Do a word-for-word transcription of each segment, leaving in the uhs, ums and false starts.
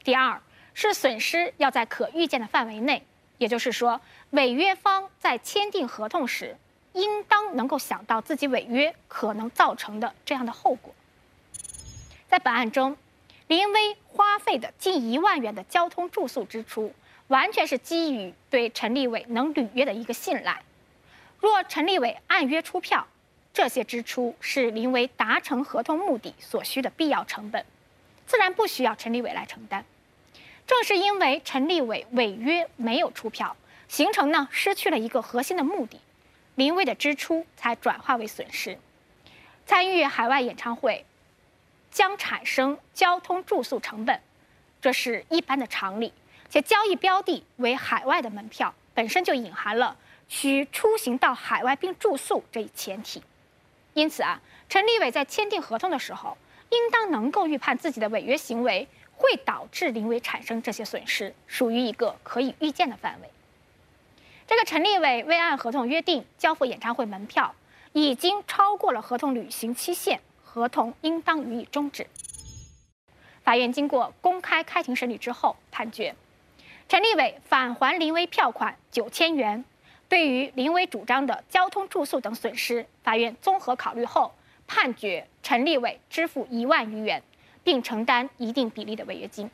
第二是损失要在可预见的范围内，也就是说，违约方在签订合同时，应当能够想到自己违约可能造成的这样的后果。在本案中，林威花费的近一万元的交通住宿支出，完全是基于对陈立伟能履约的一个信赖。若陈立伟按约出票，这些支出是林威达成合同目的所需的必要成本，自然不需要陈立伟来承担。正是因为陈立伟违约没有出票，形成呢失去了一个核心的目的，林威的支出才转化为损失。参与海外演唱会将产生交通住宿成本，这是一般的常理，且交易标的为海外的门票，本身就隐含了需出行到海外并住宿这一前提。因此啊，陈立伟在签订合同的时候，应当能够预判自己的违约行为会导致林威产生这些损失，属于一个可以预见的范围。这个陈立伟未按合同约定交付演唱会门票，已经超过了合同履行期限，合同应当予以终止。法院经过公开开庭审理之后，判决陈立伟返还林威票款九千元。对于林威主张的交通住宿等损失，法院综合考虑后，判决陈立伟支付一万余元，并承担一定比例的违约金。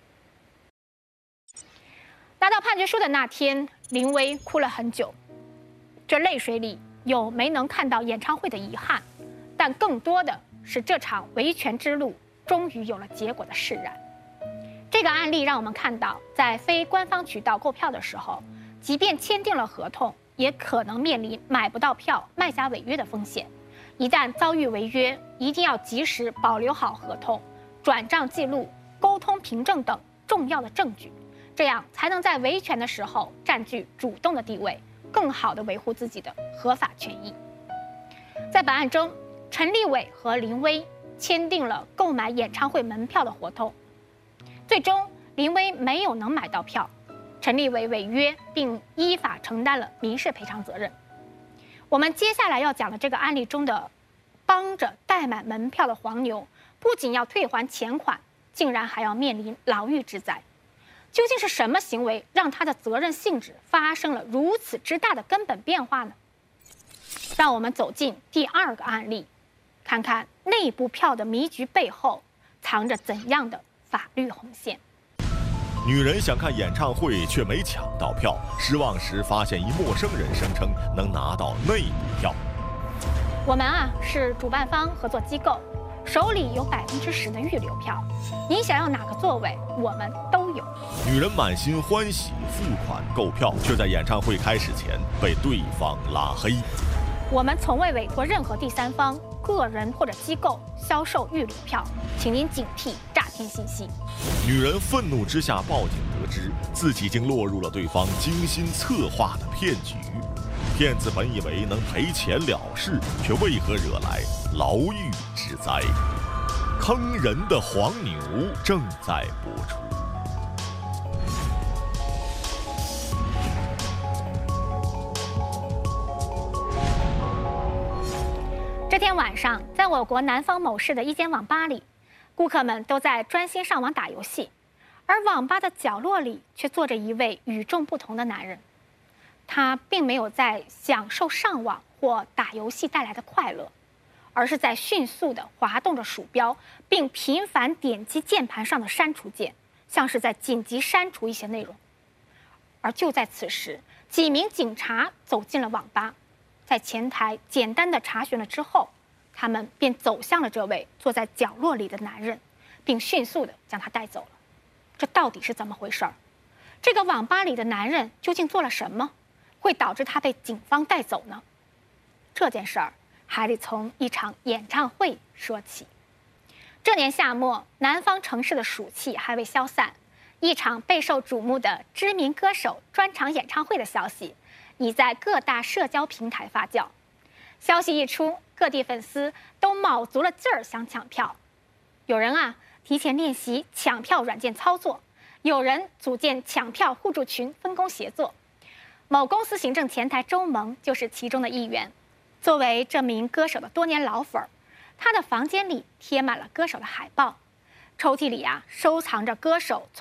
拿到判决书的那天，林威哭了很久，这泪水里有没能看到演唱会的遗憾，但更多的是这场维权之路终于有了结果的释然。这个案例让我们看到，在非官方渠道购票的时候，即便签订了合同，也可能面临买不到票、卖家违约的风险。一旦遭遇违约，一定要及时保留好合同、转账记录、沟通凭证等重要的证据，这样才能在维权的时候占据主动的地位，更好地维护自己的合法权益。在本案中，陈立伟和林威签订了购买演唱会门票的合同，最终林威没有能买到票，陈立伟违约并依法承担了民事赔偿责任。我们接下来要讲的这个案例中的帮着代买门票的黄牛，不仅要退还钱款，竟然还要面临牢狱之灾。究竟是什么行为让他的责任性质发生了如此之大的根本变化呢？让我们走进第二个案例，看看内部票的迷局背后藏着怎样的法律红线。 女人想看演唱会却没抢到票，失望时发现一陌生人声称能拿到内部票。 我们啊是主办方合作机构，手里有百分之十的预留票，您想要哪个座位，我们都有。 女人满心欢喜付款购票，却在演唱会开始前被对方拉黑。 我们从未委托任何第三方、个人或者机构销售预留票，请您警惕诈骗信息。 女人愤怒之下报警，得知自己竟落入了对方精心策划的骗局。骗子本以为能赔钱了事，却为何惹来牢狱之灾？坑人的黄牛正在播出。 这天晚上，在我国南方某市的一间网吧里，顾客们都在专心上网打游戏，而网吧的角落里却坐着一位与众不同的男人。他并没有在享受上网或打游戏带来的快乐，而是在迅速地滑动着鼠标，并频繁点击键盘上的删除键，像是在紧急删除一些内容。而就在此时，几名警察走进了网吧，在前台简单的查询了之后，他们便走向了这位坐在角落里的男人，并迅速地将他带走了。这到底是怎么回事儿？这个网吧里的男人究竟做了什么，会导致他被警方带走呢？这件事儿还得从一场演唱会说起。这年夏末，南方城市的暑气还未消散，一场备受瞩目的知名歌手专场演唱会的消息已在各大社交平台发酵。消息一出，各地粉丝都卯足了劲儿想抢票。有人啊提前练习抢票软件操作，有人组建抢票互助群分工协作。某公司行政前台周萌就是其中的一员。作为这名歌手的多年老粉儿，他的房间里贴满了歌手的海报，抽屉里啊收藏着歌手从